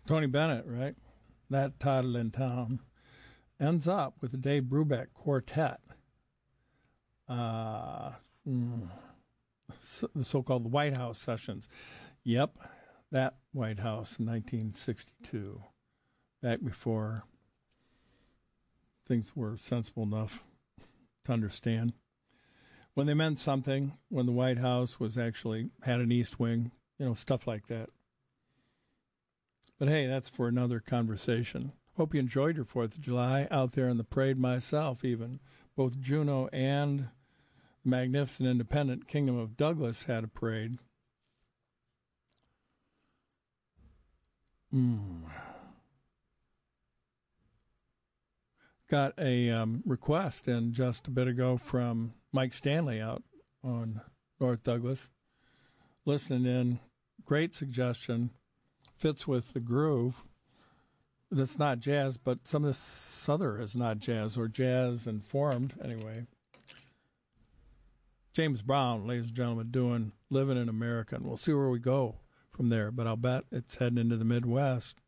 Tony Bennett, right? That title in town ends up with the Dave Brubeck Quartet. The so-called White House sessions. Yep, that White House in 1962, back before things were sensible enough to understand. When they meant something, when the White House was actually had an East Wing, stuff like that. But hey, that's for another conversation. Hope you enjoyed your 4th of July out there in the parade myself, even. Both Juneau and the magnificent independent Kingdom of Douglas had a parade. Got a request in just a bit ago from Mike Stanley out on North Douglas. Listening in, great suggestion. Fits with the groove. That's not jazz, but some of this other is not jazz, or jazz informed anyway. James Brown, ladies and gentlemen, doing Living in America. And we'll see where we go from there, but I'll bet it's heading into the Midwest.